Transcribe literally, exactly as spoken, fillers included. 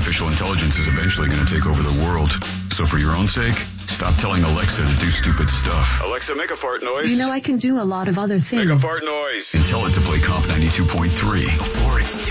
artificial intelligence is eventually going to take over the world. So for your own sake, stop telling Alexa to do stupid stuff. Alexa, make a fart noise. You know, I can do a lot of other things. Make a fart noise. And tell it to play Comp ninety-two point three before it's too